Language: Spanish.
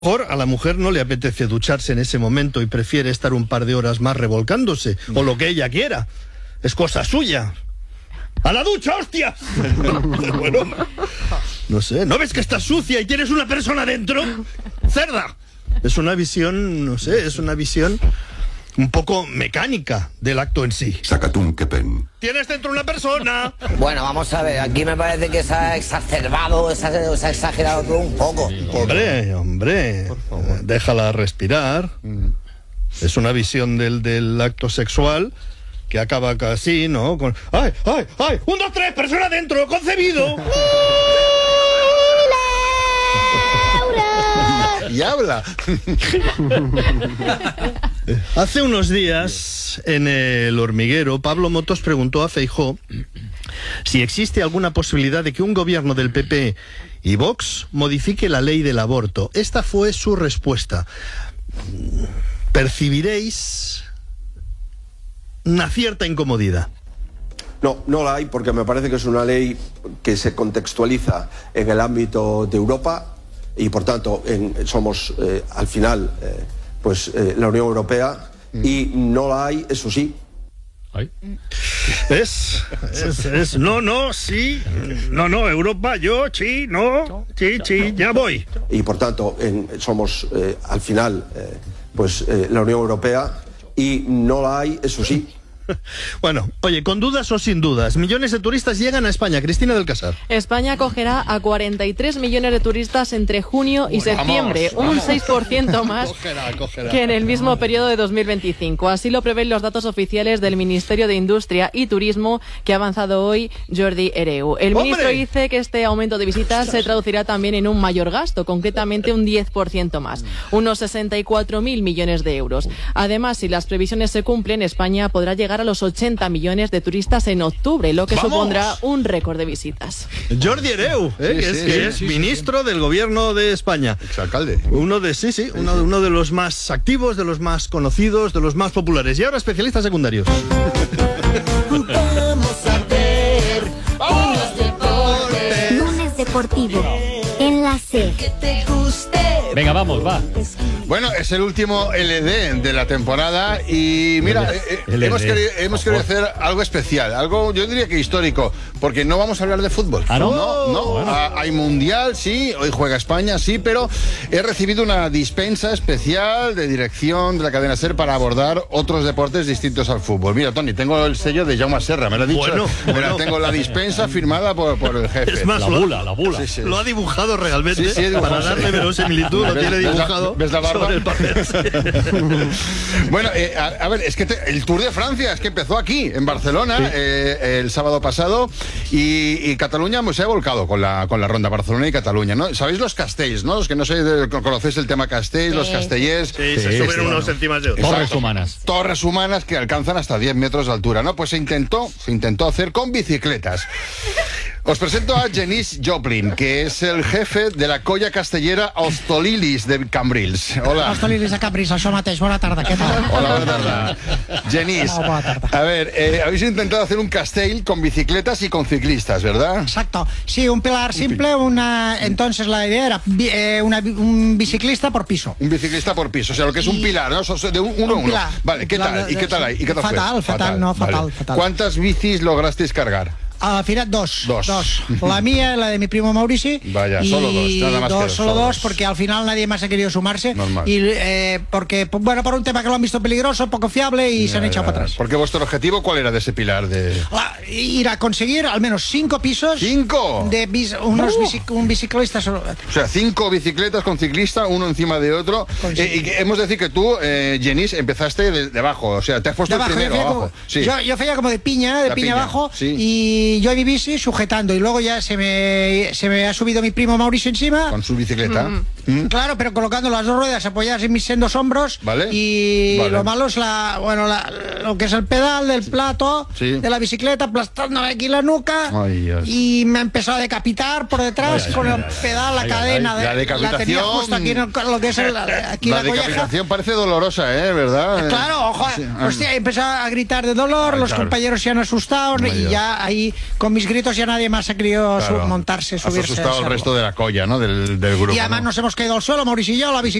Mejor a la mujer no le apetece ducharse en ese momento y prefiere estar un par de horas más revolcándose, o lo que ella quiera. Es cosa suya. ¡A la ducha, hostia! Bueno, no sé, ¿no ves que estás sucia y tienes una persona dentro? ¡Cerda! Es una visión, no sé, es una visión un poco mecánica del acto en sí. Sacatum, qué pen. ¡Tienes dentro una persona! Bueno, vamos a ver, aquí me parece que se ha exacerbado, se ha exagerado todo un poco. Hombre, déjala respirar. Es una visión del acto sexual que acaba casi, ¿no? Con ¡ay! ¡1, 2, 3! ¡Persona dentro! ¡Concebido! Y habla. Hace unos días, en El Hormiguero, Pablo Motos preguntó a Feijóo si existe alguna posibilidad de que un gobierno del PP y Vox modifique la ley del aborto. Esta fue su respuesta. Percibiréis una cierta incomodidad. No la hay, porque me parece que es una ley que se contextualiza en el ámbito de Europa y, por tanto, somos al final la Unión Europea, y no la hay, eso sí. No, Europa, yo, sí, no, sí, ya voy. Y, por tanto, somos al final la Unión Europea, y no la hay, eso sí. Bueno, oye, con dudas o sin dudas, millones de turistas llegan a España. Cristina del Casar. España acogerá a 43 millones de turistas entre junio y septiembre, un 6% más que en el mismo periodo de 2025. Así lo prevén los datos oficiales del Ministerio de Industria y Turismo, que ha avanzado hoy Jordi Hereu. El ministro dice que este aumento de visitas se traducirá también en un mayor gasto, concretamente un 10% más, unos 64.000 millones de euros. Además, si las previsiones se cumplen, España podrá llegar a los 80 millones de turistas en octubre, lo que supondrá un récord de visitas. Jordi Hereu, que es ministro del gobierno de España. Exalcalde. Uno de los más activos, de los más conocidos, de los más populares. Y ahora especialistas secundarios. Vamos a ver unos deportes. Lunes deportivo en la C. Que te guste. Venga, vamos, va. Bueno, es el último LD de la temporada y mira, hemos querido hacer algo especial, algo yo diría que histórico, porque no vamos a hablar de fútbol. ¿Ah, no? No. Bueno. Hay mundial, sí, hoy juega España, sí, pero he recibido una dispensa especial de dirección de la cadena SER para abordar otros deportes distintos al fútbol. Mira, Tony, tengo el sello de Jaume Serra, me lo ha dicho. Bueno. Tengo la dispensa firmada por el jefe. Es más, la bula. Sí. Lo ha dibujado realmente, sí, para darle verosimilitud, lo tiene dibujado. ¿Ves la barba? Sobre el papel. Bueno, a ver, es que el Tour de Francia es que empezó aquí, en Barcelona, el sábado pasado, y Cataluña se ha volcado con la ronda, Barcelona y Cataluña, ¿no? ¿Sabéis los castells, no? Los que no conocéis el tema castells, los castellers. Sí, se suben unos encima de otros. Torres humanas que alcanzan hasta 10 metros de altura, ¿no? Pues se intentó hacer con bicicletas. Os presento a Genís Joplin, que es el jefe de la colla castellera Hostolilis de Cambrils. Hola. Hostolilis de Cambrils, això mateix. Bona tarda, què tal? Hola, buena tarde. Genís, buena tarde. A ver, habéis intentado hacer un castell con bicicletas y con ciclistas, ¿verdad? Exacto. Sí, un pilar simple, entonces la idea era un biciclista por piso. Un biciclista por piso, o sea, lo que es un pilar, ¿no? De uno a uno. Vale, ¿qué tal? ¿Y qué tal hay? ¿Y qué tal fue? Fatal. ¿Cuántas bicis lograsteis cargar? Al final dos. La mía, la de mi primo Maurici. Vaya, solo dos, nada más. Solo dos, porque al final nadie más ha querido sumarse. Normal. Y porque, bueno, por un tema que lo han visto peligroso, poco fiable y se han echado para atrás. Porque vuestro objetivo, ¿cuál era de ese pilar? Ir a conseguir al menos 5 pisos. ¿5? De un biciclista solo. O sea, 5 bicicletas con ciclista, uno encima de otro. Y hemos de decir que tú, Genís, empezaste de abajo. O sea, te has puesto primero abajo. Sí. Yo hacía como de piña abajo. Sí. Y yo en mi bici sujetando, y luego ya se me ha subido mi primo Mauricio encima. Con su bicicleta. Claro, pero colocando las dos ruedas apoyadas en mis sendos hombros. Vale. Y lo malo es lo que es el pedal del plato de la bicicleta, aplastándome aquí la nuca. Ay, Dios. Y me ha empezado a decapitar por detrás con el pedal, la cadena. La decapitación. La tenía justo aquí en lo que es aquí la colleja. decapitación parece dolorosa, ¿verdad? Claro, ojo. Sí. Hostia, empezó a gritar de dolor, los compañeros se han asustado y ya ahí con mis gritos ya nadie más ha querido montarse, subirse. Has asustado al resto de la colla, ¿no? Del grupo. Y además nos hemos hemos caído al suelo, Mauricio y yo, la bicicleta